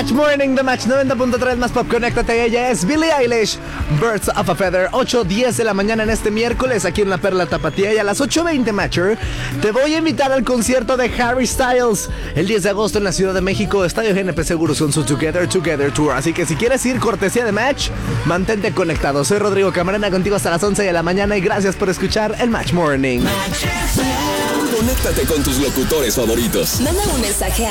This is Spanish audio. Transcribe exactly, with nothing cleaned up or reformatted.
Match Morning, The Match noventa punto tres más pop. Conéctate, ella es Billie Eilish, Birds of a Feather. Ocho diez de la mañana en este miércoles aquí en La Perla Tapatía. Y a las ocho veinte, Matcher, te voy a invitar al concierto de Harry Styles el diez de agosto en la Ciudad de México, Estadio G N P Seguros con su Together Together Tour. Así que si quieres ir cortesía de Match, mantente conectado. Soy Rodrigo Camarena, contigo hasta las once de la mañana y gracias por escuchar el Match Morning. Conéctate con tus locutores favoritos. Manda un mensaje